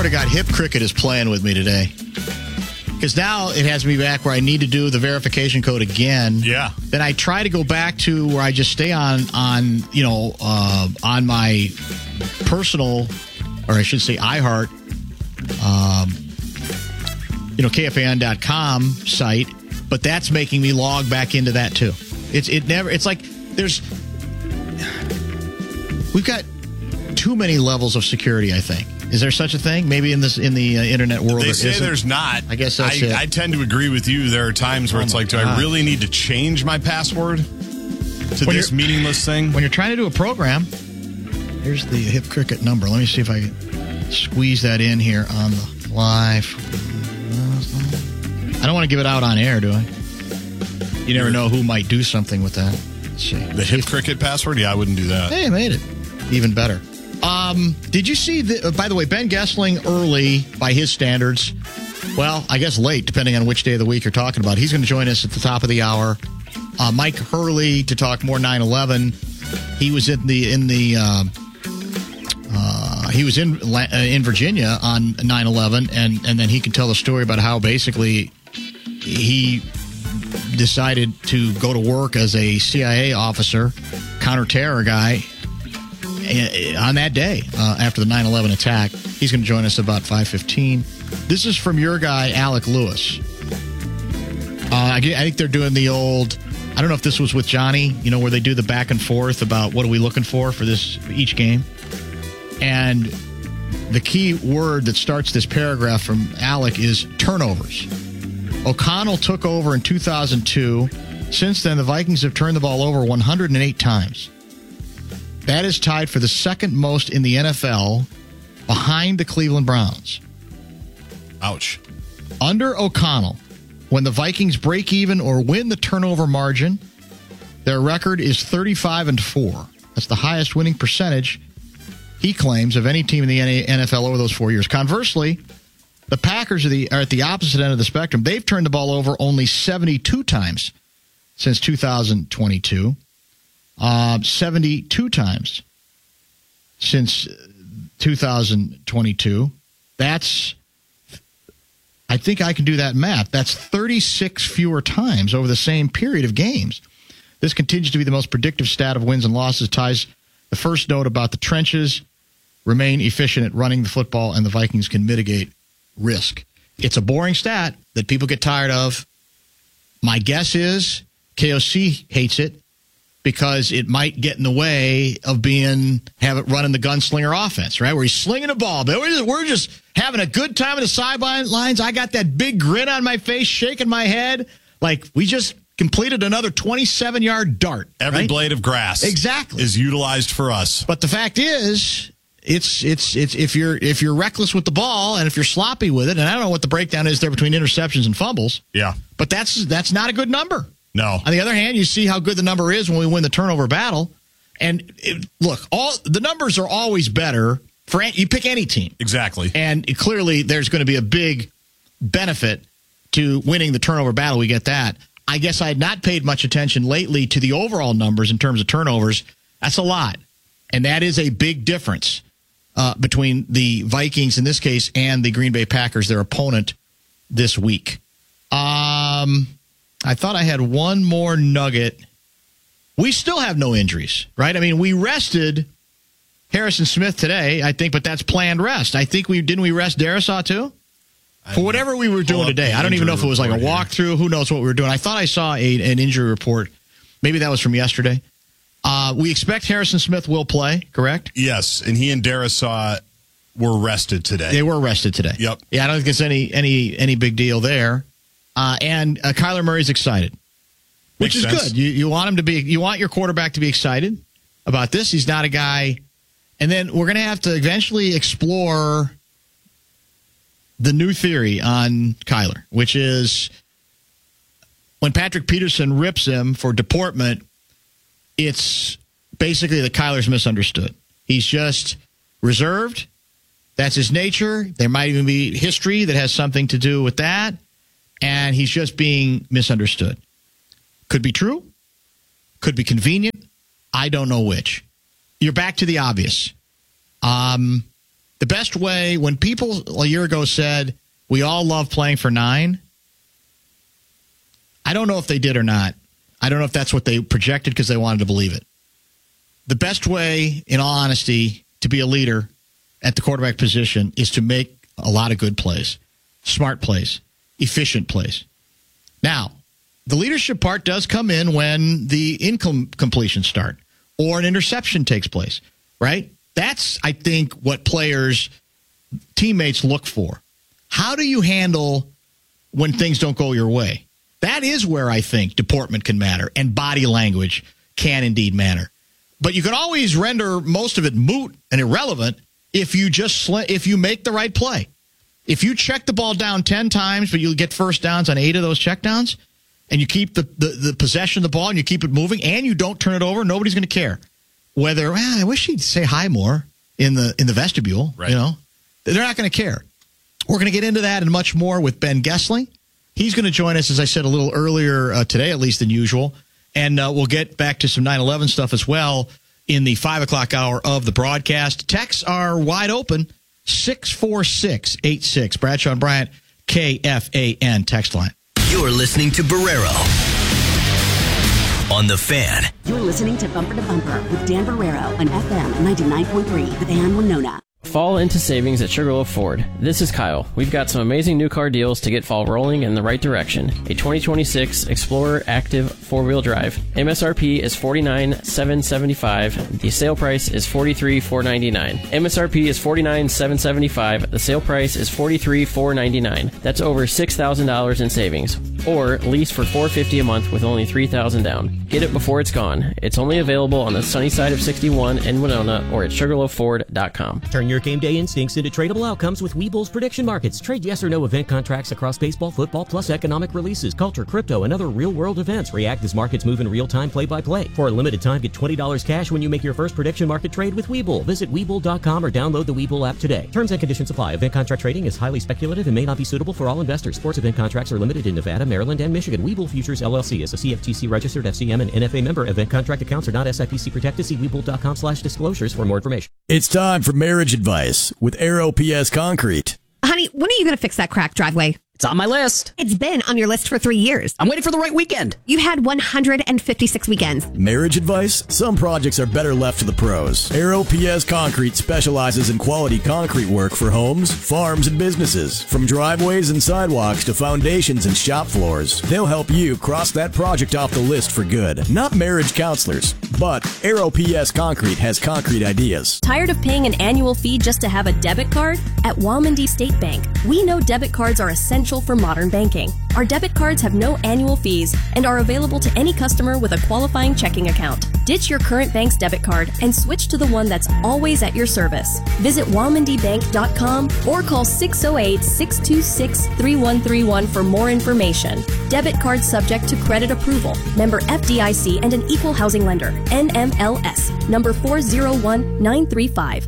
swear to God, Hip Cricket is playing with me today. Because now it has me back where I need to do the verification code again. Yeah. Then I try to go back to where I just stay on my personal, or I should say iHeart, KFAN.com site. But that's making me log back into that too. It's like we've got too many levels of security, I think. Is there such a thing? Maybe in the internet world, they say there's not. I guess that's it. I tend to agree with you. There are times where it's like, do I really need to change my password to this meaningless thing? When you're trying to do a program, here's the Hip Cricket number. Let me see if I can squeeze that in here on the live. I don't want to give it out on air, do I? You never know who might do something with that. Let's see. The Hip Cricket password? Yeah, I wouldn't do that. Hey, I made it. Even better. Did you see, by the way, Ben Goessling early by his standards? Well, I guess late, depending on which day of the week you're talking about. He's going to join us at the top of the hour. Mike Hurley to talk more 9/11. He was in Virginia on 9/11, and then he can tell the story about how basically he decided to go to work as a CIA officer, counterterror guy, on that day after the 9/11 attack. He's going to join us about 5:15. This is from your guy, Alec Lewis. I think they're doing the old, I don't know if this was with Johnny, where they do the back and forth about what are we looking for each game. And the key word that starts this paragraph from Alec is turnovers. O'Connell took over in 2002. Since then, the Vikings have turned the ball over 108 times. That is tied for the second most in the NFL behind the Cleveland Browns. Ouch. Under O'Connell, when the Vikings break even or win the turnover margin, their record is 35-4. That's the highest winning percentage, he claims, of any team in the NFL over those 4 years. Conversely, the Packers are at the opposite end of the spectrum. They've turned the ball over only 72 times since 2022. 72 times since 2022. That's, I think I can do that math. That's 36 fewer times over the same period of games. This continues to be the most predictive stat of wins and losses. Ties the first note about the trenches, remain efficient at running the football, and the Vikings can mitigate risk. It's a boring stat that people get tired of. My guess is KOC hates it, because it might get in the way of have it running the gunslinger offense, right? Where he's slinging the ball. But we're just having a good time at the sidelines. I got that big grin on my face, shaking my head. Like we just completed another 27-yard dart. Every blade of grass exactly is utilized for us. But the fact is, it's if you're reckless with the ball and if you're sloppy with it, and I don't know what the breakdown is there between interceptions and fumbles. Yeah. But that's not a good number. No. On the other hand, you see how good the number is when we win the turnover battle. And look, all the numbers are always better for you pick any team. Exactly. And clearly there's going to be a big benefit to winning the turnover battle. We get that. I guess I had not paid much attention lately to the overall numbers in terms of turnovers. That's a lot. And that is a big difference between the Vikings in this case and the Green Bay Packers, their opponent this week. I thought I had one more nugget. We still have no injuries, right? I mean, we rested Harrison Smith today, I think, but that's planned rest. I think didn't we rest Darrisaw too? For whatever we were doing today. I don't even know if it was like a walkthrough. Who knows what we were doing? I thought I saw an injury report. Maybe that was from yesterday. We expect Harrison Smith will play, correct? Yes, and he and Darrisaw were rested today. They were rested today. Yep. Yeah, I don't think it's any big deal there. And Kyler Murray's excited, which is good. You want him to be. You want your quarterback to be excited about this. He's not a guy. And then we're going to have to eventually explore the new theory on Kyler, which is when Patrick Peterson rips him for deportment, it's basically that Kyler's misunderstood. He's just reserved. That's his nature. There might even be history that has something to do with that. And he's just being misunderstood. Could be true. Could be convenient. I don't know which. You're back to the obvious. The best way, when people a year ago said, we all love playing for 9, I don't know if they did or not. I don't know if that's what they projected because they wanted to believe it. The best way, in all honesty, to be a leader at the quarterback position is to make a lot of good plays, smart plays, efficient plays. Now, the leadership part does come in when the incompletions start or an interception takes place, right? That's, I think, what teammates look for. How do you handle when things don't go your way? That is where I think deportment can matter and body language can indeed matter. But you can always render most of it moot and irrelevant if you make the right play. If you check the ball down 10 times, but you get first downs on 8 of those checkdowns, and you keep the possession of the ball and you keep it moving, and you don't turn it over, nobody's going to care. Whether, I wish he'd say hi more in the vestibule. Right. You know, they're not going to care. We're going to get into that and much more with Ben Goessling. He's going to join us, as I said, a little earlier today, at least than usual. And we'll get back to some 9/11 stuff as well in the 5 o'clock hour of the broadcast. Texts are wide open, 64686. Bradshaw and Bryant, KFAN text line. You're listening to Barrero on The Fan. You're listening to Bumper to Bumper with Dan Barrero on FM 99.3, The Fan, Winona. Fall into savings at Sugarloaf Ford. This is Kyle. We've got some amazing new car deals to get fall rolling in the right direction. A 2026 Explorer Active 4-wheel drive. MSRP is $49,775. The sale price is $43,499. MSRP is $49,775. The sale price is $43,499. That's over $6,000 in savings. Or lease for $450 a month with only $3,000 down. Get it before it's gone. It's only available on the sunny side of 61 in Winona or at SugarloafFord.com. Turn your game day instincts into tradable outcomes with Webull's prediction markets. Trade yes or no event contracts across baseball, football, plus economic releases, culture, crypto, and other real-world events. React as markets move in real time, play-by-play. For a limited time, get $20 cash when you make your first prediction market trade with Webull. Visit Webull.com or download the Webull app today. Terms and conditions apply. Event contract trading is highly speculative and may not be suitable for all investors. Sports event contracts are limited in Nevada, Maryland, and Michigan. Webull Futures, LLC is a CFTC-registered FCM and NFA member. Event contract accounts are not SIPC protected. See Webull.com/disclosures for more information. It's time for marriage advice with Aero PS Concrete. Honey, when are you going to fix that cracked driveway? It's on my list. It's been on your list for 3 years. I'm waiting for the right weekend. You had 156 weekends. Marriage advice? Some projects are better left to the pros. Aero PS Concrete specializes in quality concrete work for homes, farms, and businesses. From driveways and sidewalks to foundations and shop floors, they'll help you cross that project off the list for good. Not marriage counselors, but Aero PS Concrete has concrete ideas. Tired of paying an annual fee just to have a debit card? At Walmondie State Bank, we know debit cards are essential for modern banking. Our debit cards have no annual fees and are available to any customer with a qualifying checking account. Ditch your current bank's debit card and switch to the one that's always at your service. Visit WalmondiBank.com or call 608-626-3131 for more information. Debit card subject to credit approval. Member FDIC and an equal housing lender. NMLS. Number 401935.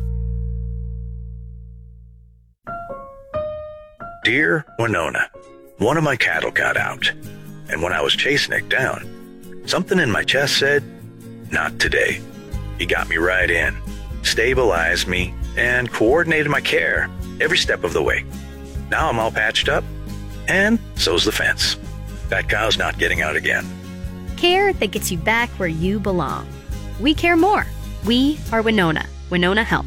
Dear Winona, one of my cattle got out, and when I was chasing it down, something in my chest said, not today. He got me right in, stabilized me, and coordinated my care every step of the way. Now I'm all patched up, and so's the fence. That cow's not getting out again. Care that gets you back where you belong. We care more. We are Winona. Winona Health.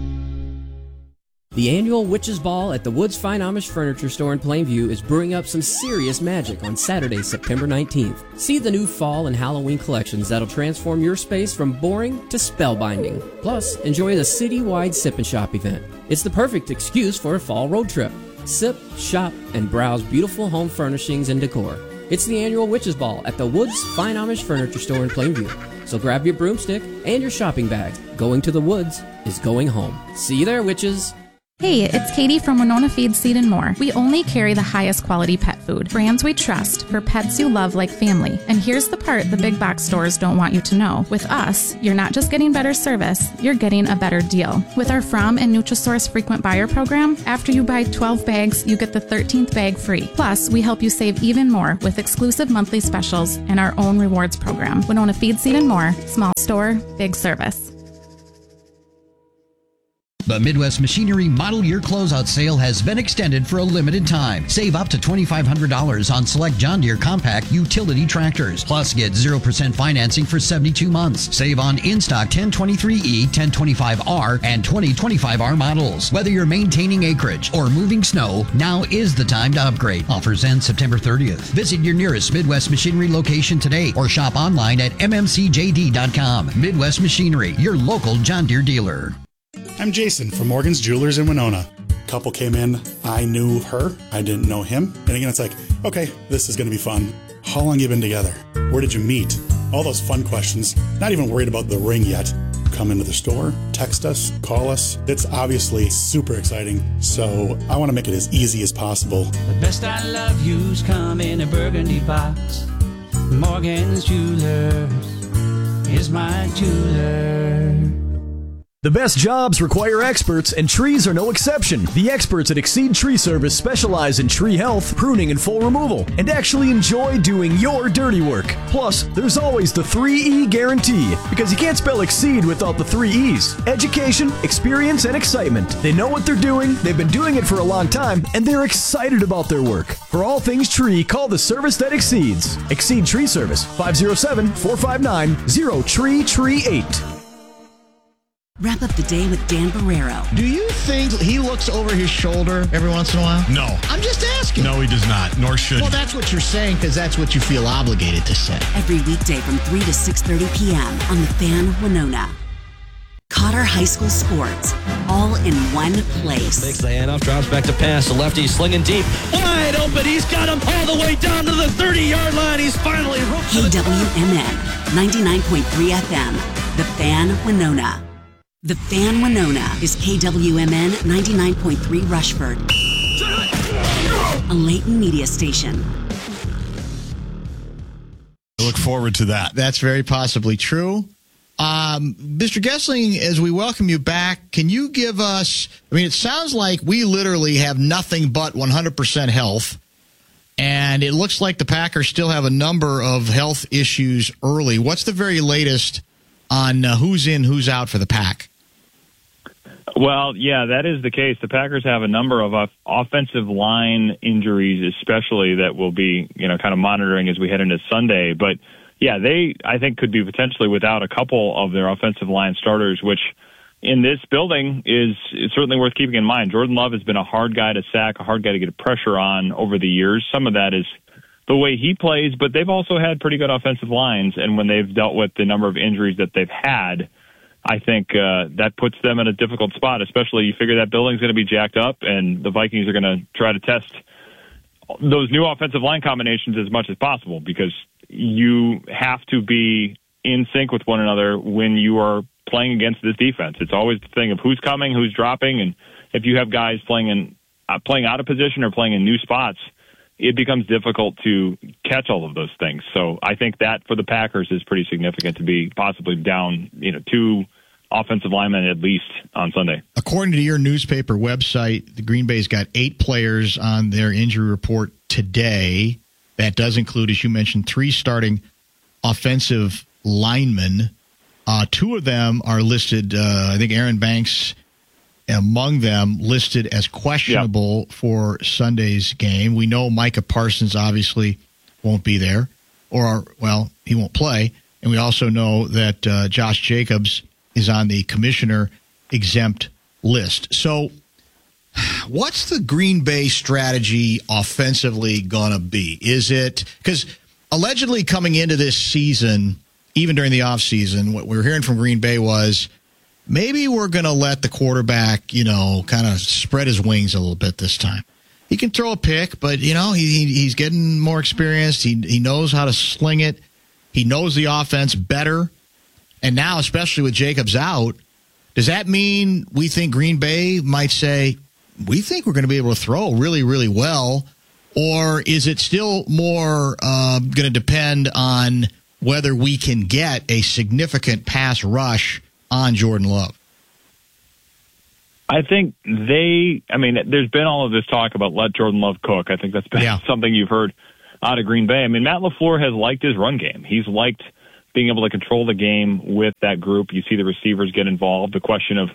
The annual Witches Ball at the Woods Fine Amish Furniture Store in Plainview is brewing up some serious magic on Saturday, September 19th. See the new fall and Halloween collections that'll transform your space from boring to spellbinding. Plus, enjoy the citywide Sip and Shop event. It's the perfect excuse for a fall road trip. Sip, shop, and browse beautiful home furnishings and decor. It's the annual Witches Ball at the Woods Fine Amish Furniture Store in Plainview. So grab your broomstick and your shopping bag. Going to the woods is going home. See you there, witches! Hey, it's Katie from Winona Feed, Seed & More. We only carry the highest quality pet food, brands we trust for pets you love like family. And here's the part the big box stores don't want you to know. With us, you're not just getting better service, you're getting a better deal. With our From and Nutrisource frequent buyer program, after you buy 12 bags, you get the 13th bag free. Plus, we help you save even more with exclusive monthly specials and our own rewards program. Winona Feed, Seed & More. Small store, big service. The Midwest Machinery Model Year Closeout Sale has been extended for a limited time. Save up to $2,500 on select John Deere compact utility tractors. Plus, get 0% financing for 72 months. Save on in-stock 1023E, 1025R, and 2025R models. Whether you're maintaining acreage or moving snow, now is the time to upgrade. Offers end September 30th. Visit your nearest Midwest Machinery location today or shop online at mmcjd.com. Midwest Machinery, your local John Deere dealer. I'm Jason from Morgan's Jewelers in Winona. Couple came in, I knew her, I didn't know him. And again, it's like, okay, this is going to be fun. How long you been together? Where did you meet? All those fun questions. Not even worried about the ring yet. Come into the store, text us, call us. It's obviously super exciting, so I want to make it as easy as possible. The best I love you's come in a burgundy box. Morgan's Jewelers is my jeweler. The best jobs require experts, and trees are no exception. The experts at Exceed Tree Service specialize in tree health, pruning, and full removal, and actually enjoy doing your dirty work. Plus, there's always the 3E guarantee, because you can't spell Exceed without the 3 E's. Education, experience, and excitement. They know what they're doing, they've been doing it for a long time, and they're excited about their work. For all things tree, call the service that exceeds. Exceed Tree Service, 507-459-0TREE38. Wrap up the day with Dan Barrero. Do you think he looks over his shoulder every once in a while? No. I'm just asking. No, he does not, nor should Well, he. that's what you're saying because that's what you feel obligated to say. Every weekday from 3 to 6:30 p.m. on The Fan Winona. Cotter High School sports, all in one place. Takes the handoff, drops back to pass. The lefty slinging deep. Wide open. He's got him all the way down to the 30-yard line. He's finally roped to the KWMN, 99.3 FM. The Fan Winona. The Fan Winona is KWMN 99.3 Rushford, a Layton media station. I look forward to that. That's very possibly true. Mr. Gessling, as we welcome you back, can you give us, I mean, it sounds like we literally have nothing but 100% health, and it looks like the Packers still have a number of health issues early. What's the very latest on who's in, who's out for the Pack? Well, yeah, that is the case. The Packers have a number of offensive line injuries, especially that we'll be, kind of monitoring as we head into Sunday. But yeah, they, I think, could be potentially without a couple of their offensive line starters, which in this building is certainly worth keeping in mind. Jordan Love has been a hard guy to sack, a hard guy to get pressure on over the years. Some of that is the way he plays, but they've also had pretty good offensive lines. And when they've dealt with the number of injuries that they've had, I think that puts them in a difficult spot, especially you figure that building's going to be jacked up and the Vikings are going to try to test those new offensive line combinations as much as possible because you have to be in sync with one another when you are playing against this defense. It's always the thing of who's coming, who's dropping, and if you have guys playing out of position or playing in new spots, it becomes difficult to catch all of those things. So I think that for the Packers is pretty significant to be possibly down, 2 offensive linemen at least on Sunday. According to your newspaper website, the Green Bay's got 8 players on their injury report today. That does include, as you mentioned, 3 starting offensive linemen. 2 of them are listed, I think Aaron Banks among them, listed as questionable for Sunday's game. We know Micah Parsons obviously won't be there, he won't play. And we also know that Josh Jacobs is on the commissioner exempt list. So what's the Green Bay strategy offensively going to be? Is it because allegedly coming into this season, even during the offseason, what we were hearing from Green Bay was maybe we're going to let the quarterback, kind of spread his wings a little bit this time. He can throw a pick, but, he's getting more experienced. He knows how to sling it. He knows the offense better. And now, especially with Jacobs out, does that mean we think Green Bay might say, we think we're going to be able to throw really, really well? Or is it still more going to depend on whether we can get a significant pass rush on Jordan Love? I think there's been all of this talk about let Jordan Love cook. I think that's been something you've heard out of Green Bay. I mean, Matt LaFleur has liked his run game. He's liked being able to control the game with that group. You see the receivers get involved. The question of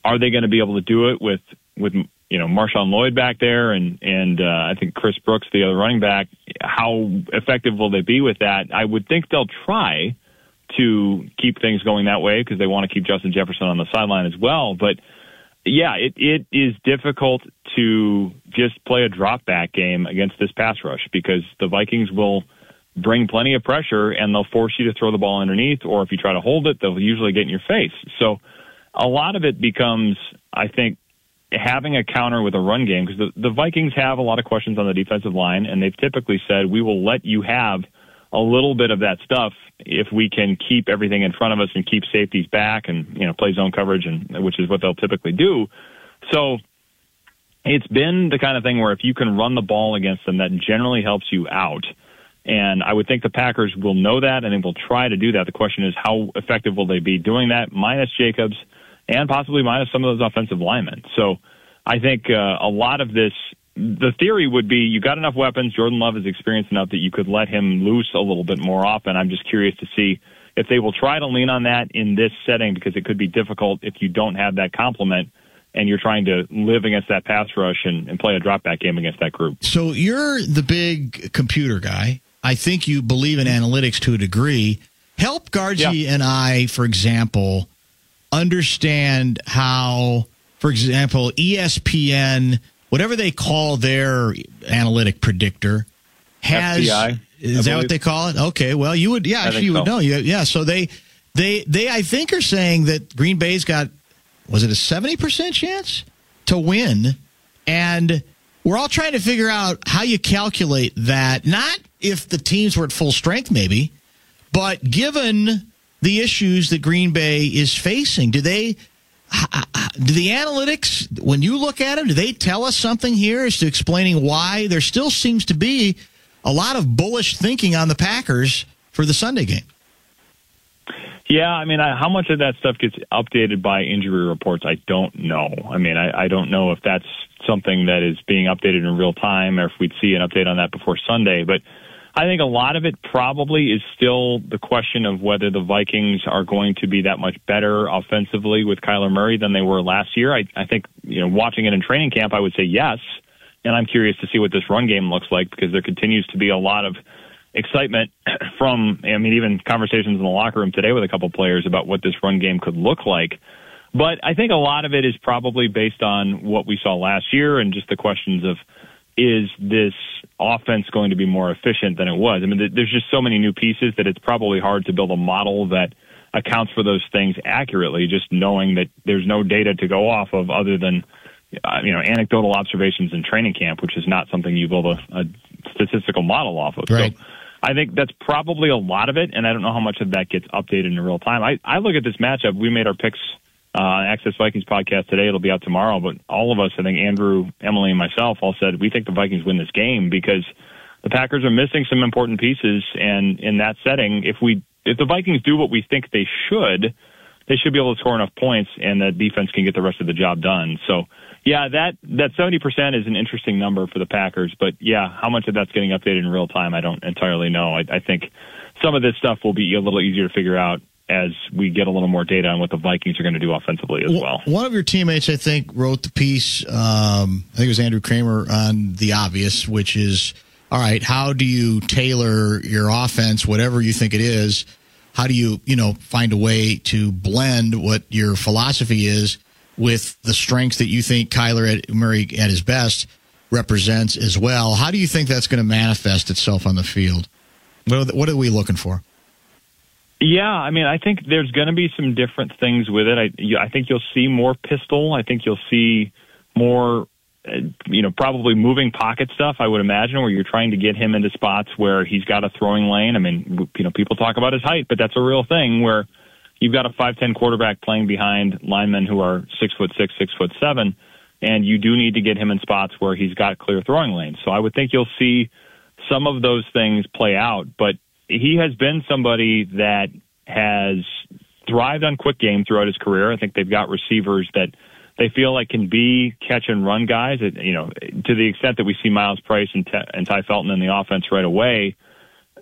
are they going to be able to do it with Marshawn Lloyd back there and I think Chris Brooks, the other running back? How effective will they be with that? I would think they'll try to keep things going that way because they want to keep Justin Jefferson on the sideline as well. But yeah, it is difficult to just play a drop back game against this pass rush because the Vikings will bring plenty of pressure and they'll force you to throw the ball underneath, or if you try to hold it, they'll usually get in your face. So a lot of it becomes, I think, having a counter with a run game, because the Vikings have a lot of questions on the defensive line, and they've typically said, we will let you have a little bit of that stuff if we can keep everything in front of us and keep safeties back and, play zone coverage, and which is what they'll typically do. So it's been the kind of thing where if you can run the ball against them, that generally helps you out. And I would think the Packers will know that, and they will try to do that. The question is, how effective will they be doing that, minus Jacobs and possibly minus some of those offensive linemen? So I think a lot of this, the theory would be you got enough weapons. Jordan Love is experienced enough that you could let him loose a little bit more often. I'm just curious to see if they will try to lean on that in this setting, because it could be difficult if you don't have that complement and you're trying to live against that pass rush and play a drop-back game against that group. So you're the big computer guy. I think you believe in analytics to a degree. Help Gargi and I, for example, understand how, for example, ESPN, whatever they call their analytic predictor, has FBI, is that what they call it? Okay, well, you would, actually, you would know. Yeah, so they I think are saying that Green Bay's got, was it a 70% chance to win? And we're all trying to figure out how you calculate that, not if the teams were at full strength maybe, but given the issues that Green Bay is facing, do the analytics, when you look at them, do they tell us something here as to explaining why there still seems to be a lot of bullish thinking on the Packers for the Sunday game? Yeah, I mean, how much of that stuff gets updated by injury reports, I don't know. I mean, I don't know if that's something that is being updated in real time or if we'd see an update on that before Sunday. But I think a lot of it probably is still the question of whether the Vikings are going to be that much better offensively with Kyler Murray than they were last year. I think, watching it in training camp, I would say yes. And I'm curious to see what this run game looks like, because there continues to be a lot of excitement from, even conversations in the locker room today with a couple players about what this run game could look like. But I think a lot of it is probably based on what we saw last year and just the questions of, is this offense going to be more efficient than it was? I mean, there's just so many new pieces that it's probably hard to build a model that accounts for those things accurately, just knowing that there's no data to go off of other than, anecdotal observations in training camp, which is not something you build a statistical model off of. Right. So I think that's probably a lot of it, and I don't know how much of that gets updated in real time. I look at this matchup. We made our picks Access Vikings podcast today. It'll be out tomorrow, but all of us, I think Andrew, Emily, and myself all said we think the Vikings win this game because the Packers are missing some important pieces, and in that setting, if the Vikings do what we think they should be able to score enough points, and the defense can get the rest of the job done. So, yeah, that 70% is an interesting number for the Packers, but yeah, how much of that's getting updated in real time, I don't entirely know. I think some of this stuff will be a little easier to figure out as we get a little more data on what the Vikings are going to do offensively as well. One of your teammates, I think, wrote the piece, I think it was Andrew Kramer, on the obvious, which is, all right, how do you tailor your offense, whatever you think it is? How do you, find a way to blend what your philosophy is with the strengths that you think Kyler Murray at his best represents as well? How do you think that's going to manifest itself on the field? What are we looking for? Yeah, I think there's going to be some different things with it. I think you'll see more pistol. I think you'll see more, probably moving pocket stuff, I would imagine, where you're trying to get him into spots where he's got a throwing lane. People talk about his height, but that's a real thing where you've got a 5'10" quarterback playing behind linemen who are 6'6", 6'7", and you do need to get him in spots where he's got clear throwing lanes. So I would think you'll see some of those things play out, but he has been somebody that has thrived on quick game throughout his career. I think they've got receivers that they feel like can be catch and run guys. To the extent that we see Miles Price and Ty Felton in the offense right away,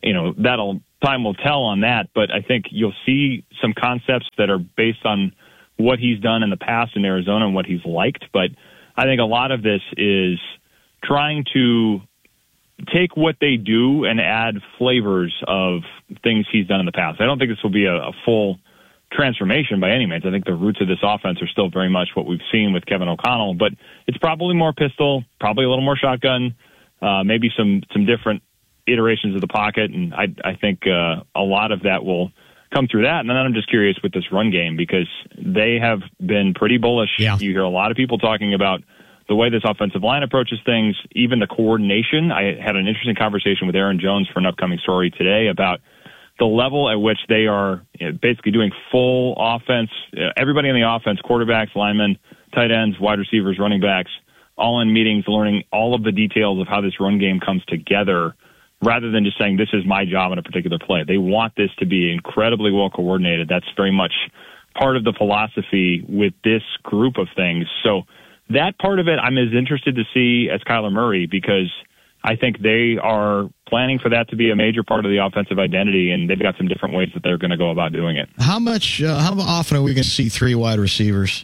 time will tell on that. But I think you'll see some concepts that are based on what he's done in the past in Arizona and what he's liked. But I think a lot of this is trying to take what they do and add flavors of things he's done in the past. I don't think this will be a full transformation by any means. I think the roots of this offense are still very much what we've seen with Kevin O'Connell, but it's probably more pistol, probably a little more shotgun, maybe some different iterations of the pocket, and I think a lot of that will come through that. And then I'm just curious with this run game, because they have been pretty bullish. Yeah. You hear a lot of people talking about the way this offensive line approaches things, even the coordination. I had an interesting conversation with Aaron Jones for an upcoming story today about the level at which they are basically doing full offense. Everybody on the offense, quarterbacks, linemen, tight ends, wide receivers, running backs, all in meetings, learning all of the details of how this run game comes together, rather than just saying, this is my job in a particular play. They want this to be incredibly well coordinated. That's very much part of the philosophy with this group of things. So that part of it I'm as interested to see as Kyler Murray, because I think they are planning for that to be a major part of the offensive identity, and they've got some different ways that they're going to go about doing it. How often are we going to see 3 wide receivers?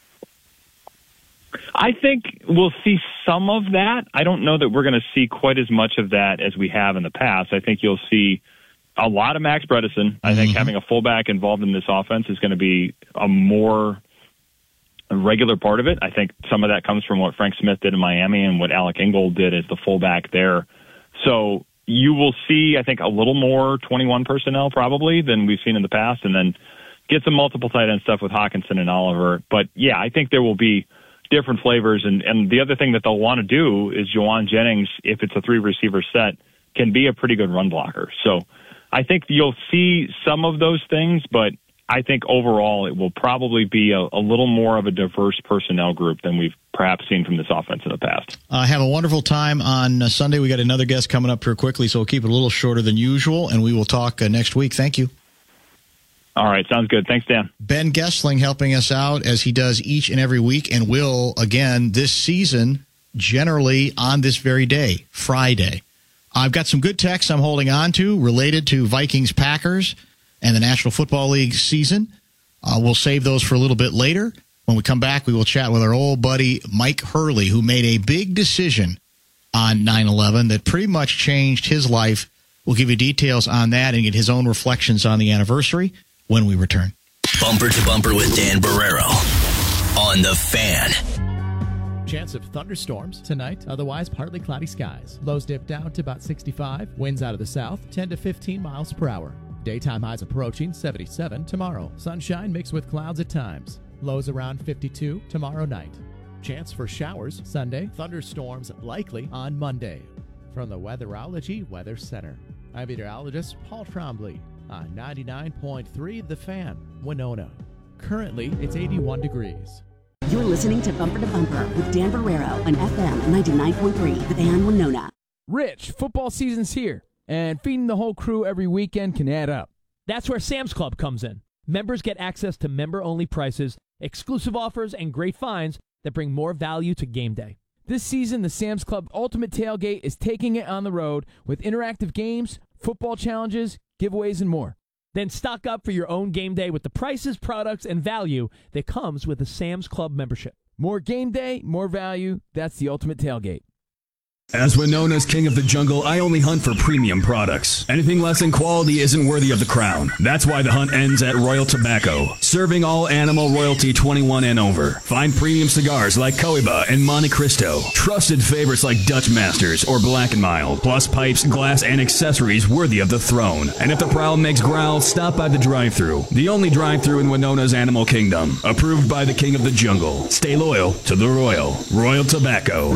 I think we'll see some of that. I don't know that we're going to see quite as much of that as we have in the past. I think you'll see a lot of Max Bredesen. I think having a fullback involved in this offense is going to be a more regular part of it. I think some of that comes from what Frank Smith did in Miami and what Alec Ingold did as the fullback there. So you will see, I think, a little more 21 personnel probably than we've seen in the past, and then get some multiple tight end stuff with Hawkinson and Oliver. But, yeah, I think there will be different flavors. And the other thing that they'll want to do is Juwan Jennings, if it's a 3-receiver set, can be a pretty good run blocker. So I think you'll see some of those things, but I think overall it will probably be a little more of a diverse personnel group than we've perhaps seen from this offense in the past. Have a wonderful time on Sunday. We got another guest coming up here quickly, so we'll keep it a little shorter than usual, and we will talk next week. Thank you. All right, sounds good. Thanks, Dan. Ben Gessling helping us out as he does each and every week, and will again this season, generally on this very day, Friday. I've got some good texts I'm holding on to related to Vikings-Packers and the National Football League season. We'll save those for a little bit later. When we come back, we will chat with our old buddy Mike Hurley, who made a big decision on 9/11 that pretty much changed his life. We'll give you details on that and get his own reflections on the anniversary when we return. Bumper to Bumper with Dan Barreiro on The Fan. Chance of thunderstorms tonight, otherwise partly cloudy skies. Lows dip down to about 65. Winds out of the south, 10 to 15 miles per hour. Daytime highs approaching 77 tomorrow. Sunshine mixed with clouds at times. Lows around 52 tomorrow night. Chance for showers Sunday. Thunderstorms likely on Monday. From the Weatherology Weather Center, I'm meteorologist Paul Trombley on 99.3 The Fan, Winona. Currently, it's 81 degrees. You're listening to Bumper to Bumper with Dan Barreiro on FM 99.3 The Fan, Winona. Rich, football season's here, and feeding the whole crew every weekend can add up. That's where Sam's Club comes in. Members get access to member-only prices, exclusive offers, and great finds that bring more value to game day. This season, the Sam's Club Ultimate Tailgate is taking it on the road with interactive games, football challenges, giveaways, and more. Then stock up for your own game day with the prices, products, and value that comes with a Sam's Club membership. More game day, more value. That's the Ultimate Tailgate. As Winona's king of the jungle, I only hunt for premium products. Anything less in quality isn't worthy of the crown. That's why the hunt ends at Royal Tobacco, serving all animal royalty 21 and over. Find premium cigars like Cohiba and Monte Cristo, trusted favorites like Dutch Masters or Black & Mild, plus pipes, glass, and accessories worthy of the throne. And if the prowl makes growl, stop by the drive-thru, the only drive-thru in Winona's animal kingdom, approved by the king of the jungle. Stay loyal to the Royal Tobacco.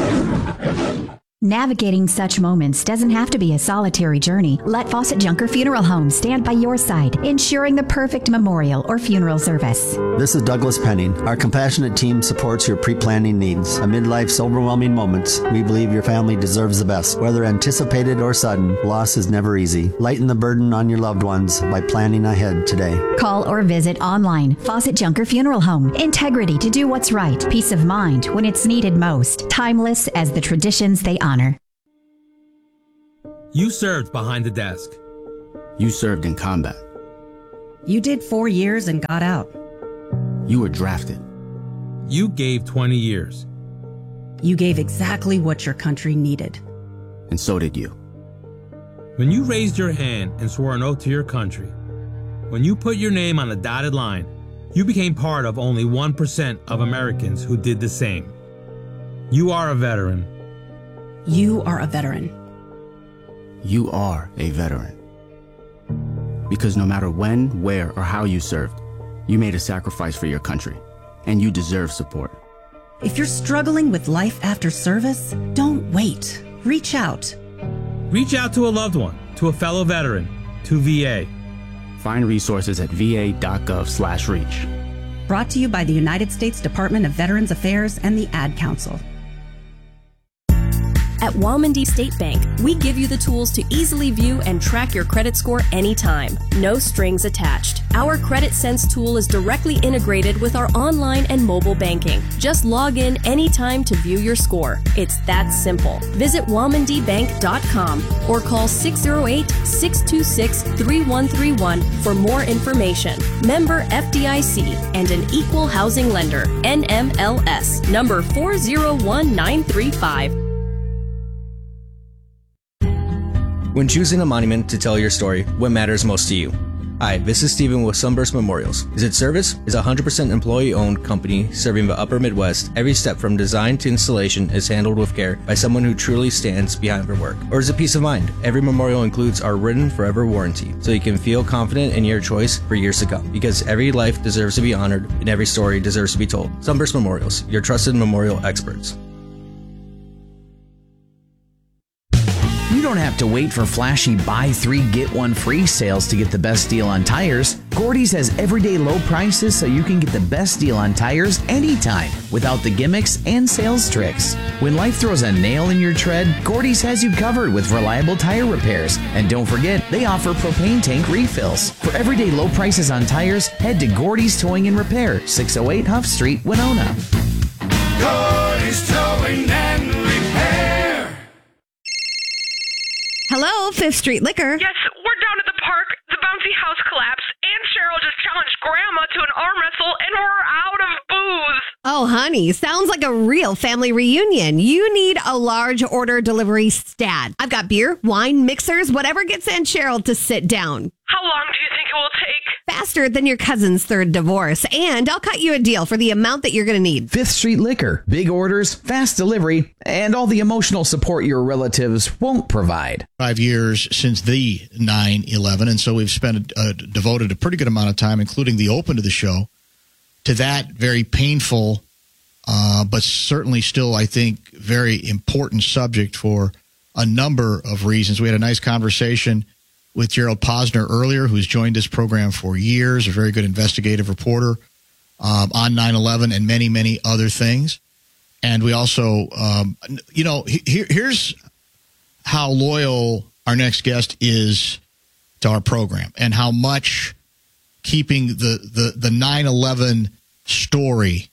Navigating such moments doesn't have to be a solitary journey. Let Fawcett Junker Funeral Home stand by your side, ensuring the perfect memorial or funeral service. This is Douglas Penning. Our compassionate team supports your pre-planning needs. Amid life's overwhelming moments, we believe your family deserves the best. Whether anticipated or sudden, loss is never easy. Lighten the burden on your loved ones by planning ahead today. Call or visit online. Fawcett Junker Funeral Home. Integrity to do what's right. Peace of mind when it's needed most. Timeless as the traditions they honor. You served behind the desk. You served in combat. You did 4 years and got out. You were drafted. You gave 20 years. You gave exactly what your country needed. And so did you. When you raised your hand and swore an oath to your country, when you put your name on the dotted line, you became part of only 1% of Americans who did the same. You are a veteran. You are a veteran. You are a veteran. Because no matter when, where, or how you served, you made a sacrifice for your country, and you deserve support. If you're struggling with life after service, don't wait. Reach out. Reach out to a loved one, to a fellow veteran, to VA. Find resources at va.gov/reach. Brought to you by the United States Department of Veterans Affairs and the Ad Council. At Walmondie State Bank, we give you the tools to easily view and track your credit score anytime. No strings attached. Our Credit Sense tool is directly integrated with our online and mobile banking. Just log in anytime to view your score. It's that simple. Visit WalmondieBank.com or call 608-626-3131 for more information. Member FDIC and an equal housing lender. NMLS number 401935. When choosing a monument to tell your story, what matters most to you? Hi, this is Steven with Sunburst Memorials. Is it service? Is a 100% employee-owned company serving the upper Midwest. Every step from design to installation is handled with care by someone who truly stands behind their work. Or is it peace of mind? Every memorial includes our written forever warranty, so you can feel confident in your choice for years to come. Because every life deserves to be honored and every story deserves to be told. Sunburst Memorials, your trusted memorial experts. You don't have to wait for flashy buy 3 get 1 free sales to get the best deal on tires. Gordy's has everyday low prices so you can get the best deal on tires anytime without the gimmicks and sales tricks. When life throws a nail in your tread, Gordy's has you covered with reliable tire repairs. And don't forget, they offer propane tank refills. For everyday low prices on tires, head to Gordy's Towing and Repair, 608 Huff Street, Winona. Gordy's Towing and Repair. Hello, Fifth Street Liquor. Yes, we're down at the park. The bouncy house collapsed, and Cheryl just challenged Grandma to an arm wrestle, and we're out of booze. Oh, honey, sounds like a real family reunion. You need a large order delivery stat. I've got beer, wine, mixers, whatever gets Aunt Cheryl to sit down. How long do you think it will take? Faster than your cousin's third divorce. And I'll cut you a deal for the amount that you're going to need. Fifth Street Liquor. Big orders, fast delivery, and all the emotional support your relatives won't provide. 5 years since the 9/11, and so we've devoted a pretty good amount of time, including the open to the show, to that very painful, but certainly still, I think, very important subject for a number of reasons. We had a nice conversation with Gerald Posner earlier, who's joined this program for years, a very good investigative reporter on 9/11 and many, many other things. And we also, here's how loyal our next guest is to our program and how much keeping the 9/11 story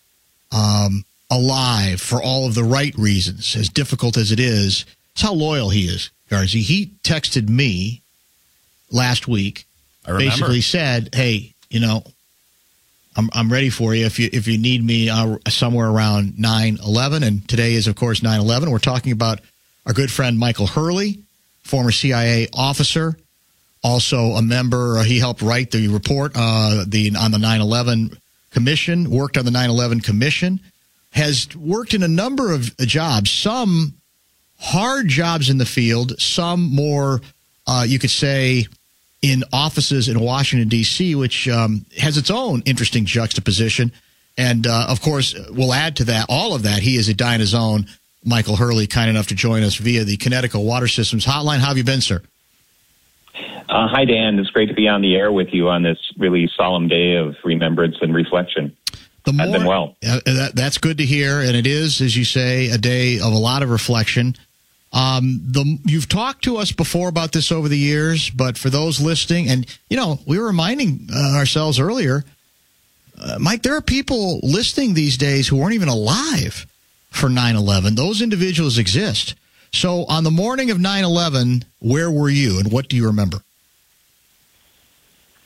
alive for all of the right reasons, as difficult as it is. It's how loyal he is, Garzi. He texted me last week, basically said, "Hey, I'm ready for you if you need me somewhere around 9/11." And today is, of course, 9/11. We're talking about our good friend Michael Hurley, former CIA officer, also a member. He helped write the report on the 9/11 Commission. Worked on the 9/11 Commission. Has worked in a number of jobs. Some hard jobs in the field. Some more, you could say, in offices in Washington, D.C., which has its own interesting juxtaposition. And, of course, we'll add to that, all of that. He is a die in his own. Michael Hurley, kind enough to join us via the Connecticut Water Systems Hotline. How have you been, sir? Hi, Dan. It's great to be on the air with you on this really solemn day of remembrance and reflection. I've been well. That's good to hear. And it is, as you say, a day of a lot of reflection. You've talked to us before about this over the years, but for those listening, and, we were reminding ourselves earlier, Mike, there are people listening these days who weren't even alive for 9/11. Those individuals exist. So on the morning of 9/11, where were you and what do you remember?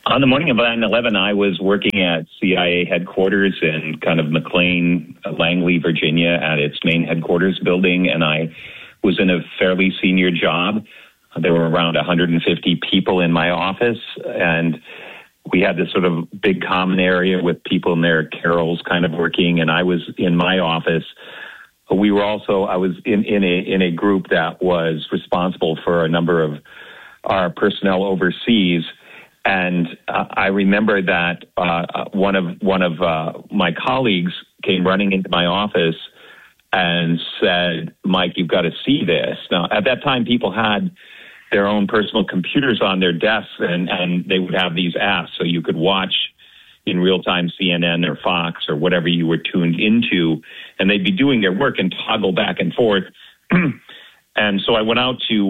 On the morning of 9/11, I was working at CIA headquarters in kind of McLean, Langley, Virginia, at its main headquarters building, and I was in a fairly senior job. There were around 150 people in my office, and we had this sort of big common area with people in their carols kind of working, and I was in my office. I was in a group that was responsible for a number of our personnel overseas. And I remember that one of my colleagues came running into my office and said, "Mike, you've got to see this." Now, at that time, people had their own personal computers on their desks, and they would have these apps so you could watch in real time CNN or Fox or whatever you were tuned into, and they'd be doing their work and toggle back and forth. And so I went out to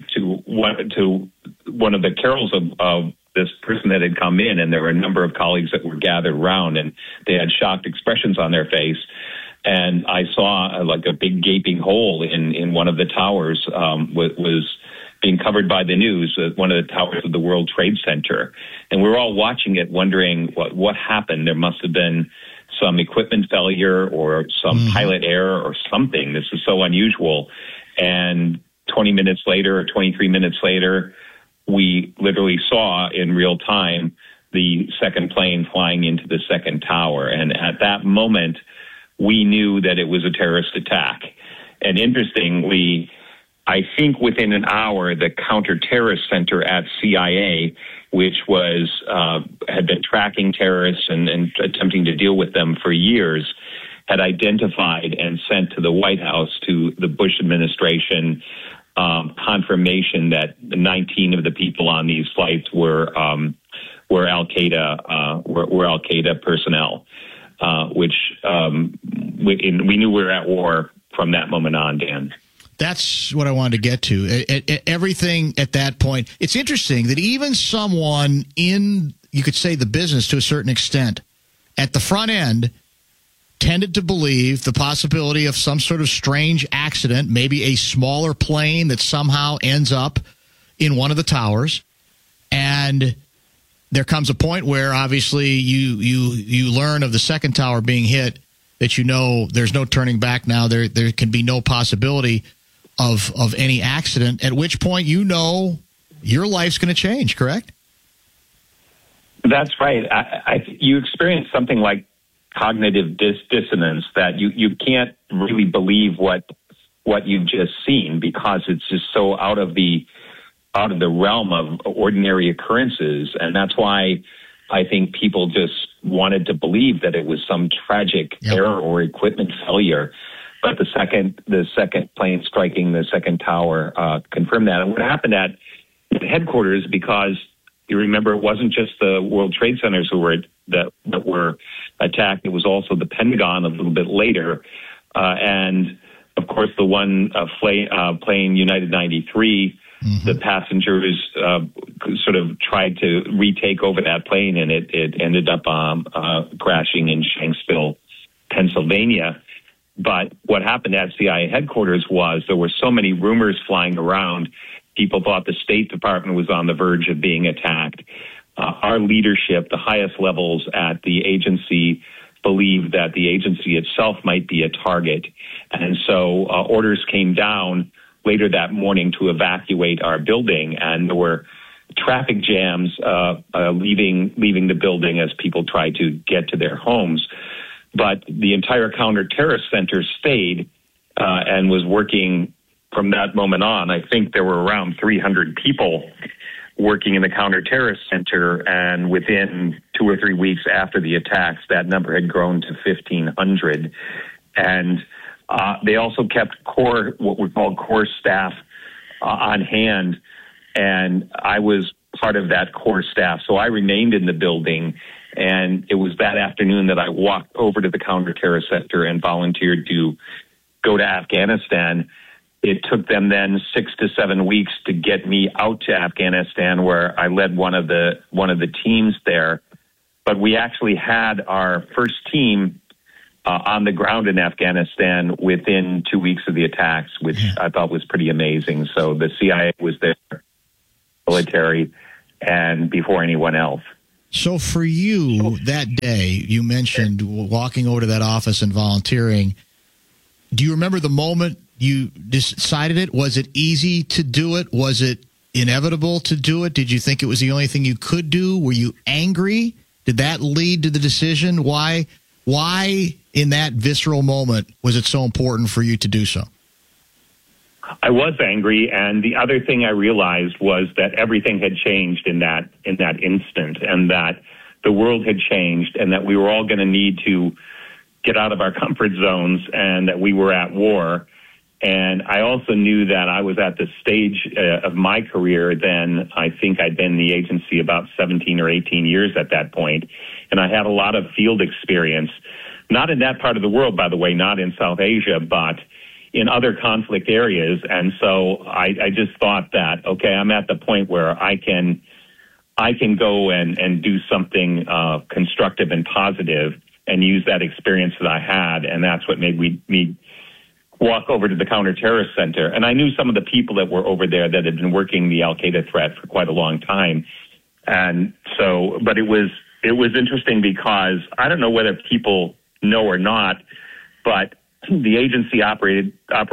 one of the carols of this person that had come in, and there were a number of colleagues that were gathered around, and they had shocked expressions on their face. And I saw like a big gaping hole in one of the towers was being covered by the news, one of the towers of the World Trade Center. And we were all watching it, wondering what happened. There must have been some equipment failure or some pilot error or something. This is so unusual. And 20 minutes later or 23 minutes later, we literally saw in real time the second plane flying into the second tower. And at that moment, we knew that it was a terrorist attack. And interestingly, I think within an hour, the counter-terrorist center at CIA, which had been tracking terrorists and attempting to deal with them for years, had identified and sent to the White House, to the Bush administration, confirmation that 19 of the people on these flights were Al-Qaeda personnel, which we knew we were at war from that moment on, Dan. That's what I wanted to get to. Everything at that point. It's interesting that even someone in, you could say, the business to a certain extent, at the front end, tended to believe the possibility of some sort of strange accident, maybe a smaller plane that somehow ends up in one of the towers. And there comes a point where obviously you learn of the second tower being hit, that you know there's no turning back now. There can be no possibility of any accident, at which point you know your life's going to change, correct? That's right. You experience something like cognitive dissonance, that you can't really believe what you've just seen, because it's just so out of the realm of ordinary occurrences. And that's why I think people just wanted to believe that it was some tragic error or equipment failure. But the second plane striking the second tower confirmed that. And what happened at the headquarters, because you remember it wasn't just the World Trade Centers that were attacked, it was also the Pentagon a little bit later. And of course, the one plane, United 93, the passengers sort of tried to retake over that plane, and it ended up crashing in Shanksville, Pennsylvania. But what happened at CIA headquarters was there were so many rumors flying around. People thought the State Department was on the verge of being attacked. Our leadership, the highest levels at the agency, believed that the agency itself might be a target. And so orders came down later that morning to evacuate our building, and there were traffic jams leaving the building as people tried to get to their homes. But the entire counter-terrorist center stayed and was working from that moment on. I think there were around 300 people working in the counter-terrorist center, and within 2 or 3 weeks after the attacks, that number had grown to 1,500. And they also kept what we call core staff on hand, and I was part of that core staff. So I remained in the building, and it was that afternoon that I walked over to the counter-terrorist center and volunteered to go to Afghanistan. It took them then 6 to 7 weeks to get me out to Afghanistan, where I led one of the teams there. But we actually had our first team on the ground in Afghanistan within 2 weeks of the attacks, which I thought was pretty amazing. So the CIA was there, military, and before anyone else. So for you, that day, you mentioned walking over to that office and volunteering. Do you remember the moment you decided it? Was it easy to do it? Was it inevitable to do it? Did you think it was the only thing you could do? Were you angry? Did that lead to the decision? Why in that visceral moment was it so important for you to do so? I was angry, and the other thing I realized was that everything had changed in that instant, and that the world had changed, and that we were all going to need to get out of our comfort zones, and that we were at war. And I also knew that I was at the stage of my career then. I think I'd been in the agency about 17 or 18 years at that point, and I had a lot of field experience, not in that part of the world, by the way, not in South Asia, but in other conflict areas. And so I just thought that, okay, I'm at the point where I can go and do something constructive and positive and use that experience that I had. And that's what made me walk over to the Counterterrorist Center. And I knew some of the people that were over there that had been working the Al-Qaeda threat for quite a long time. And so, but it was interesting because I don't know whether people know or not, but the agency operated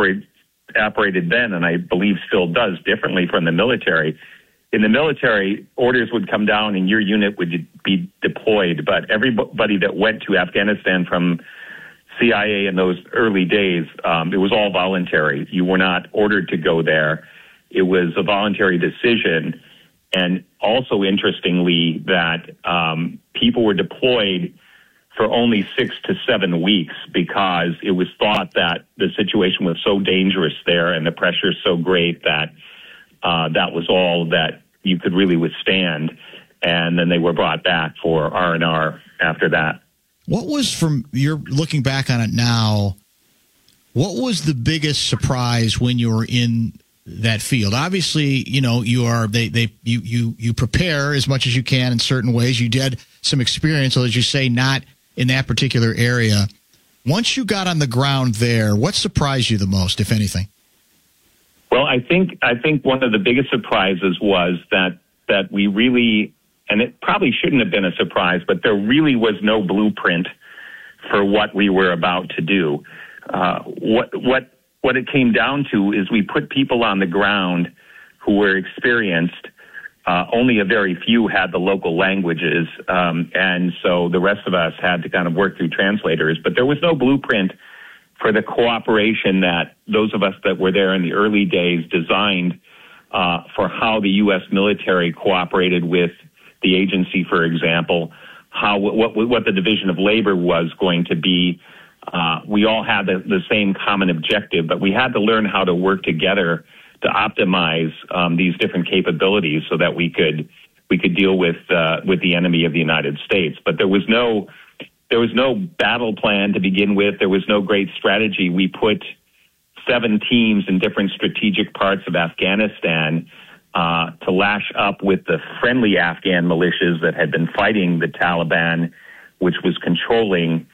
then, and I believe still does, differently from the military. In the military, orders would come down and your unit would be deployed, but everybody that went to Afghanistan from CIA in those early days, it was all voluntary. You were not ordered to go there. It was a voluntary decision. And also, interestingly, that people were deployed for only 6 to 7 weeks because it was thought that the situation was so dangerous there and the pressure so great that that was all that you could really withstand. And then they were brought back for R&R after that. What was, from you're looking back on it now, what was the biggest surprise when you were in that field? Obviously, you know, you prepare as much as you can in certain ways. You did some experience, so as you say, not in that particular area. Once you got on the ground there, what surprised you the most, if anything? Well, I think one of the biggest surprises was that we really, and it probably shouldn't have been a surprise, but there really was no blueprint for what we were about to do. What it came down to is we put people on the ground who were experienced. Only a very few had the local languages, and so the rest of us had to kind of work through translators. But there was no blueprint for the cooperation that those of us that were there in the early days designed for how the U.S. military cooperated with the agency, for example, what the division of labor was going to be. We all had the same common objective, but we had to learn how to work together to optimize these different capabilities so that we could deal with the enemy of the United States. But there was no battle plan to begin with. There was no great strategy. We put 7 teams in different strategic parts of Afghanistan to lash up with the friendly Afghan militias that had been fighting the Taliban, which was controlling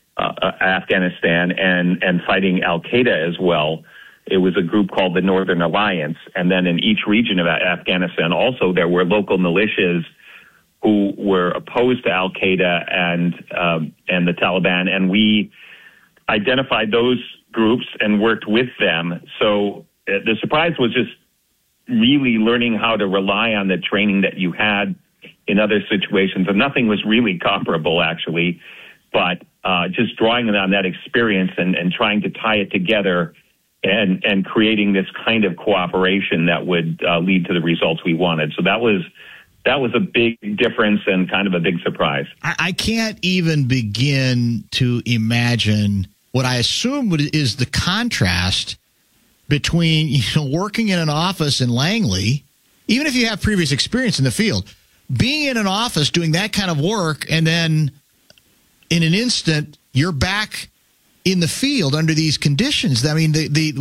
Afghanistan and fighting Al-Qaeda as well. It was a group called the Northern Alliance. And then in each region of Afghanistan, also there were local militias who were opposed to Al-Qaeda and the Taliban. And we identified those groups and worked with them. So the surprise was just really learning how to rely on the training that you had in other situations. And nothing was really comparable, actually, but just drawing on that experience and trying to tie it together and creating this kind of cooperation that would lead to the results we wanted. So that was a big difference and kind of a big surprise. I can't even begin to imagine what I assume is the contrast between working in an office in Langley, even if you have previous experience in the field, being in an office doing that kind of work, and then in an instant you're back in the field under these conditions. I mean,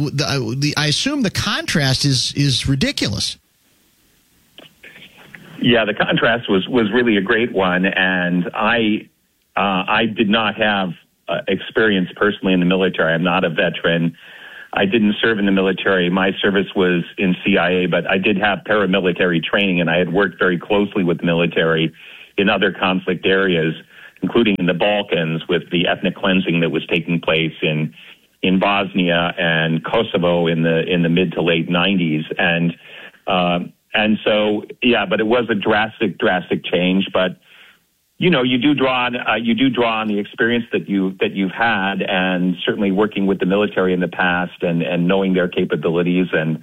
I assume the contrast is ridiculous. Yeah, the contrast was really a great one, and I did not have experience personally in the military. I'm not a veteran. I didn't serve in the military. My service was in CIA, but I did have paramilitary training, and I had worked very closely with the military in other conflict areas, including in the Balkans with the ethnic cleansing that was taking place in Bosnia and Kosovo in the mid to late 90s. And so, yeah, but it was a drastic change. But, you know, you do draw on the experience that you've had, and certainly working with the military in the past and knowing their capabilities, and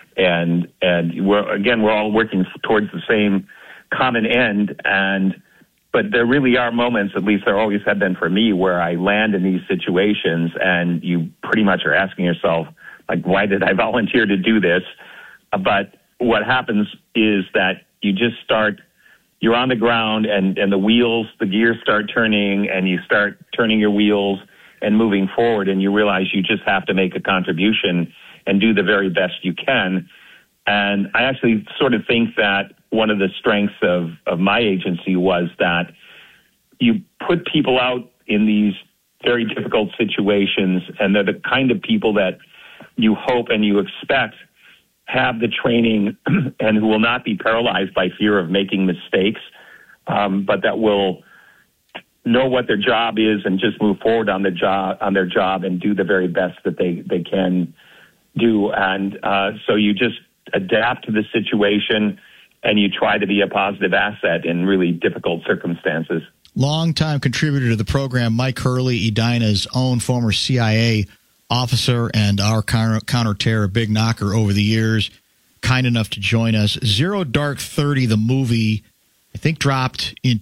we're all working towards the same common end. But there really are moments, at least there always have been for me, where I land in these situations and you pretty much are asking yourself, like, why did I volunteer to do this? But what happens is that you're on the ground and the gears start turning, and you start turning your wheels and moving forward, and you realize you just have to make a contribution and do the very best you can. And I actually sort of think that one of the strengths of my agency was that you put people out in these very difficult situations, and they're the kind of people that you hope and you expect have the training and who will not be paralyzed by fear of making mistakes, but that will know what their job is and just move forward on their job and do the very best that they can do. And so you just adapt to the situation, and you try to be a positive asset in really difficult circumstances. Longtime contributor to the program, Mike Hurley, Edina's own former CIA officer and our counterterror big knocker over the years, kind enough to join us. Zero Dark 30, the movie, I think dropped in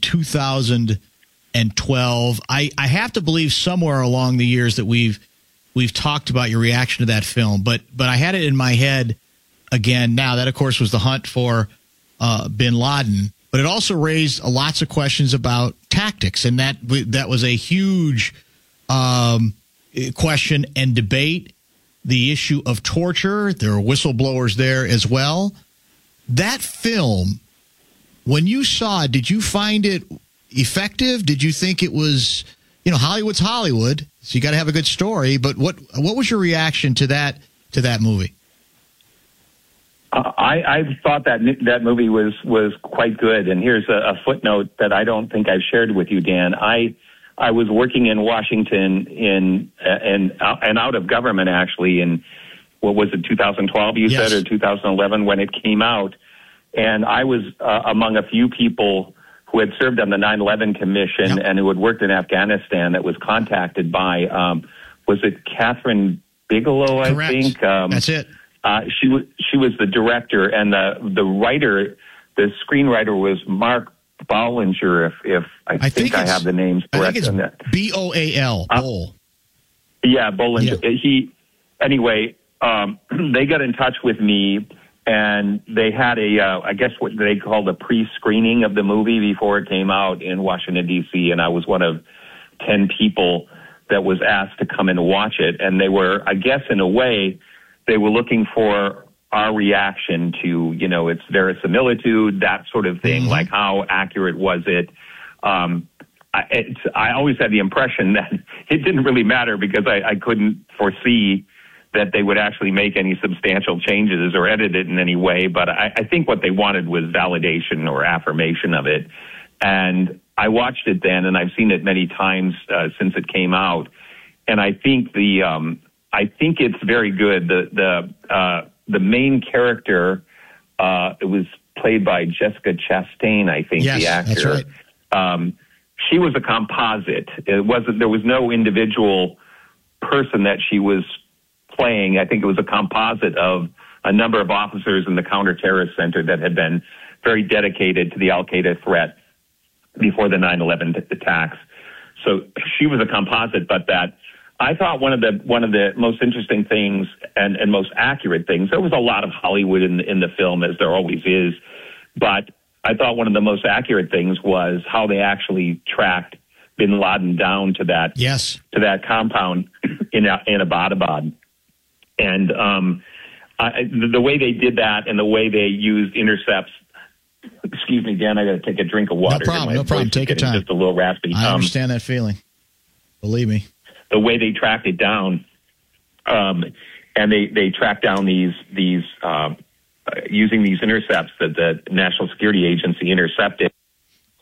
2012. I have to believe somewhere along the years that we've talked about your reaction to that film, but I had it in my head again now. That, of course, was the hunt for bin Laden, but it also raised lots of questions about tactics, and that was a huge question and debate. The issue of torture, there are whistleblowers there as well. That film, when you saw it, did you find it effective? Did you think it was, Hollywood's Hollywood, so you got to have a good story, but what was your reaction to that movie? I thought that movie was quite good, and here's a footnote that I don't think I've shared with you, Dan. I was working in Washington and out of government, actually, in, what was it, 2012 you said, or 2011 when it came out, and I was among a few people who had served on the 9/11 Commission and who had worked in Afghanistan that was contacted by, was it Catherine Bigelow, Correct. I think? That's it. She was the director, and the writer, the screenwriter was Mark Bollinger, if I think I have the names correct. I think on it's that. B-O-A-L. Boll. Yeah, Bollinger. Yeah. They got in touch with me, and they had I guess what they called a pre-screening of the movie before it came out in Washington, D.C., and I was one of 10 people that was asked to come and watch it. And they were, I guess in a way, they were looking for our reaction to, its verisimilitude, that sort of thing, like how accurate was it. I always had the impression that it didn't really matter because I couldn't foresee that they would actually make any substantial changes or edit it in any way. But I think what they wanted was validation or affirmation of it. And I watched it then, and I've seen it many times since it came out. And I think I think it's very good. The main character, it was played by Jessica Chastain, I think, the actor. That's right. She was a composite. There was no individual person that she was playing. I think it was a composite of a number of officers in the counter-terrorist center that had been very dedicated to the Al-Qaeda threat before the 9/11 attacks. So she was a composite, but that I thought one of the most interesting things and most accurate things, there was a lot of Hollywood in the film, as there always is, but I thought one of the most accurate things was how they actually tracked bin Laden down to that compound in Abbottabad. And the way they did that and the way they used intercepts. Excuse me, Dan, I got to take a drink of water. No problem. Take your time. Just a little raspy. I understand that feeling. Believe me. The way they tracked it down, and they tracked down these using these intercepts that the National Security Agency intercepted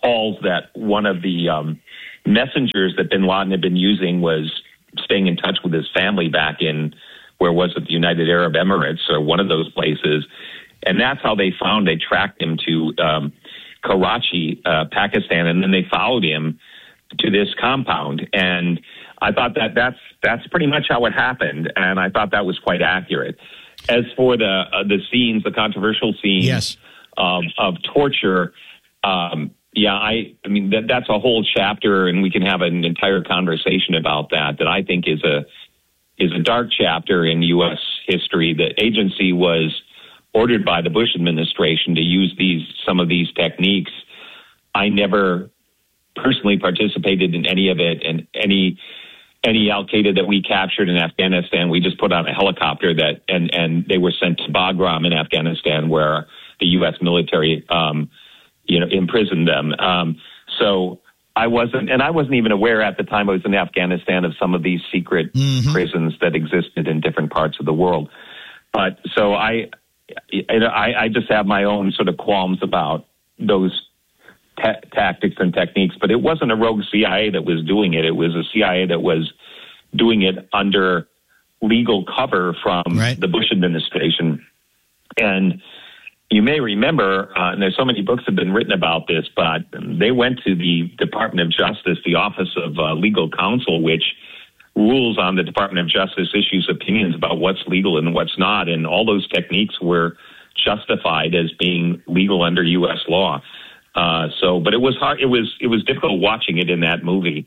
recalls that one of the messengers that bin Laden had been using was staying in touch with his family back in, where was it, the United Arab Emirates or one of those places. And that's how they tracked him to Karachi, Pakistan, and then they followed him to this compound. And I thought that's pretty much how it happened, and I thought that was quite accurate. As for the scenes, the controversial scenes yes. of torture, I mean that's a whole chapter, and we can have an entire conversation about that. That I think is a dark chapter in U.S. history. The agency was ordered by the Bush administration to use some of these techniques. I never personally participated in any of it, and any Al-Qaeda that we captured in Afghanistan, we just put on a helicopter and they were sent to Bagram in Afghanistan, where the U.S. military, imprisoned them. So I wasn't even aware at the time I was in Afghanistan of some of these secret prisons that existed in different parts of the world. But so I just have my own sort of qualms about those tactics and techniques, but it wasn't a rogue CIA that was doing it. It was a CIA that was doing it under legal cover from the Bush administration. And you may remember, and there's so many books have been written about this, but they went to the Department of Justice, the Office of Legal Counsel, which rules on the Department of Justice, issues opinions about what's legal and what's not. And all those techniques were justified as being legal under U.S. law. But it was hard. It was difficult watching it in that movie.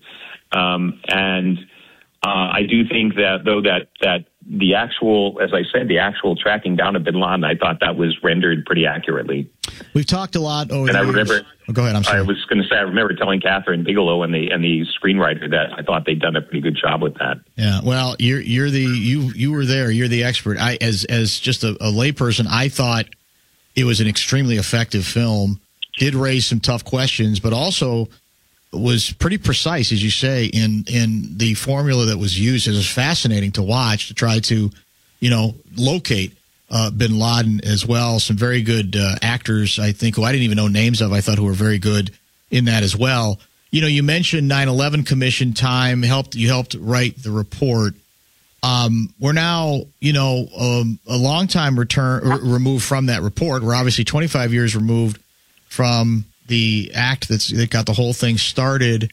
I do think that the actual, as I said, the actual tracking down of bin Laden, I thought that was rendered pretty accurately. We've talked a lot over and the I years. remember, go ahead. I'm sorry. I was going to say, I remember telling Catherine Bigelow and the screenwriter that I thought they'd done a pretty good job with that. Yeah. Well, you were there. You're the expert. As just a layperson, I thought it was an extremely effective film. Did raise some tough questions, but also was pretty precise, as you say, in the formula that was used. It was fascinating to watch, to try to, locate bin Laden as well. Some very good actors, I think, who I didn't even know names of, I thought who were very good in that as well. You mentioned 9/11 Commission time. You helped write the report. We're now, a long time removed from that report. We're obviously 25 years removed from the act that got the whole thing started.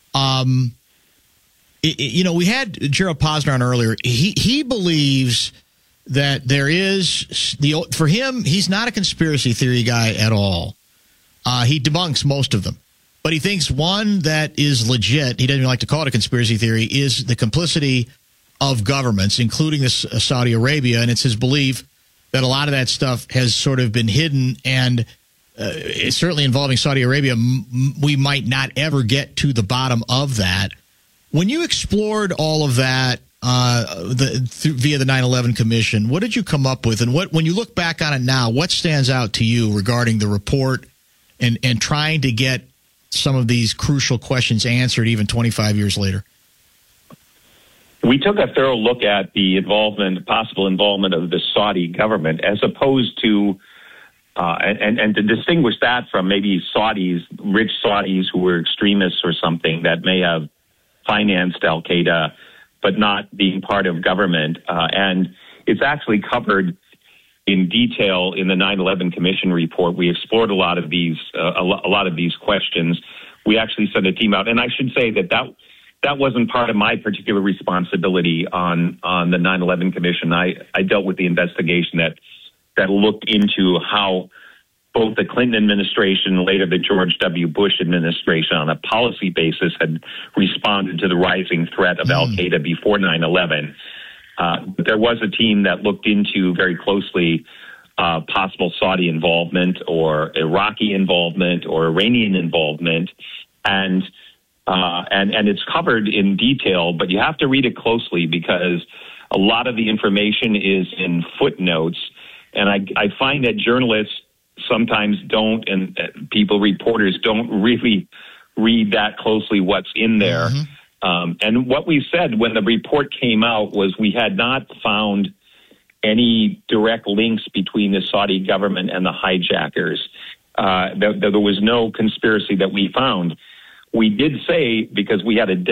We had Gerald Posner on earlier. He believes that there is for him, he's not a conspiracy theory guy at all. He debunks most of them, but he thinks one that is legit, he doesn't even like to call it a conspiracy theory, is the complicity of governments, including Saudi Arabia. And it's his belief that a lot of that stuff has sort of been hidden, and it's certainly involving Saudi Arabia, we might not ever get to the bottom of that. When you explored all of that via the 9/11 Commission, what did you come up with? And when you look back on it now, what stands out to you regarding the report and trying to get some of these crucial questions answered even 25 years later? We took a thorough look at the possible involvement of the Saudi government, as opposed to and to distinguish that from maybe rich Saudis who were extremists or something that may have financed Al-Qaeda, but not being part of government. And it's actually covered in detail in the 9/11 Commission report. We explored a lot of these questions. We actually sent a team out, and I should say that wasn't part of my particular responsibility on the 9/11 Commission. I dealt with the investigation that looked into how both the Clinton administration and later the George W. Bush administration on a policy basis had responded to the rising threat of Al-Qaeda before 9/11. But there was a team that looked into very closely possible Saudi involvement or Iraqi involvement or Iranian involvement. And it's covered in detail, but you have to read it closely because a lot of the information is in footnotes. And I find that journalists sometimes don't, and reporters don't really read that closely what's in there. And what we said when the report came out was we had not found any direct links between the Saudi government and the hijackers. There was no conspiracy that we found. We did say, because we had a